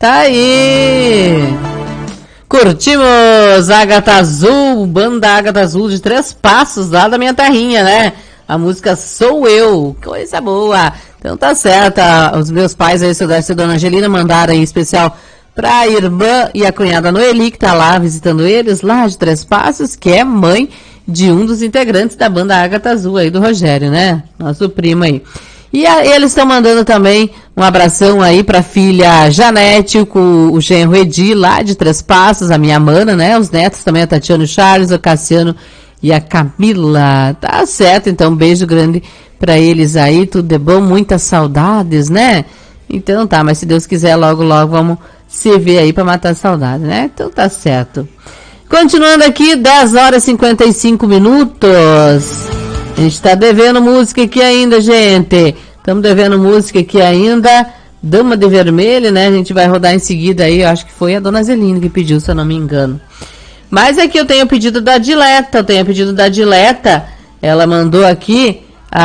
Tá aí. Curtimos Ágata Azul, banda Ágata Azul de Três Passos, lá da minha terrinha, né? A música Sou Eu, coisa boa. Então tá certo, os meus pais aí, seu Darcy e Dona Angelina, mandaram em especial pra irmã e a cunhada Noeli, que tá lá visitando eles, lá de Três Passos, que é mãe de um dos integrantes da banda Ágata Azul aí, do Rogério, né? Nosso primo aí. E eles estão mandando também um abração aí pra filha Janete, com o genro Edi, lá de Três Passos, a minha mana, né? Os netos também, a Tatiana, o Charles, o Cassiano e a Camila. Tá certo, então um beijo grande pra eles aí, tudo de bom, muitas saudades, né? Então tá, mas se Deus quiser, logo, logo vamos se ver aí pra matar a saudade, né? Então tá certo. Continuando aqui, 10 horas e 55 minutos. A gente tá devendo música aqui ainda, gente. Estamos devendo música aqui ainda. Dama de Vermelho, né? A gente vai rodar em seguida aí. Eu acho que foi a Dona Zelina que pediu, se eu não me engano. Mas aqui eu tenho o pedido da Dileta. Ela mandou aqui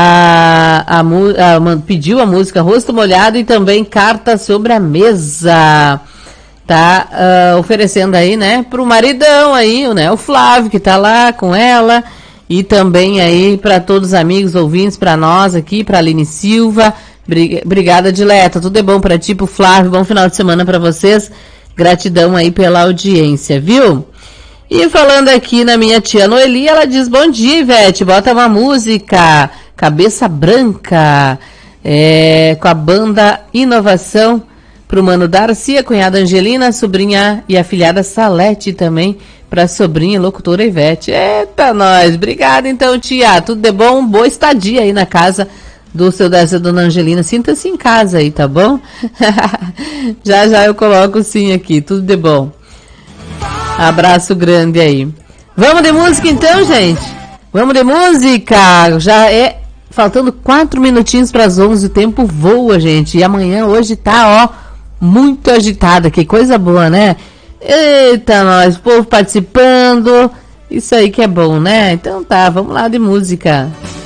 pediu a música Rosto Molhado e também Carta sobre a Mesa. Tá oferecendo aí, né? Pro maridão aí, né? O Flávio, que tá lá com ela. E também aí para todos os amigos ouvintes, para nós aqui, para Aline Silva. Obrigada, Dileta. Tudo é bom para ti, pro Flávio. Bom final de semana para vocês. Gratidão aí pela audiência, viu? E falando aqui na minha tia Noeli, ela diz: bom dia, Ivete. Bota uma música. Cabeça Branca. Com a banda Inovação. Pro mano Darcy, a cunhada Angelina, a sobrinha e a filhada Salete também. Pra sobrinha e locutora Ivete. Eita, nós. Obrigada, então, tia. Tudo de bom? Boa estadia aí na casa do seu Darcy e Dona Angelina. Sinta-se em casa aí, tá bom? Já eu coloco sim aqui. Tudo de bom. Abraço grande aí. Vamos de música, então, gente? Vamos de música. Já faltando 4 minutinhos para as 11. O tempo voa, gente. E amanhã, hoje tá, muito agitada. Que coisa boa, né? Eita, nós, o povo participando, isso aí que é bom, né? Então tá, vamos lá de música.